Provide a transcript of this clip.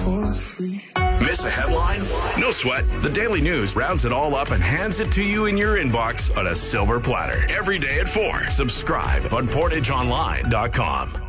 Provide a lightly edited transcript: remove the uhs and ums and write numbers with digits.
for free. Miss a headline? No sweat. The Daily News rounds it all up and hands it to you in your inbox on a silver platter. Every day at 4. Subscribe on PortageOnline.com.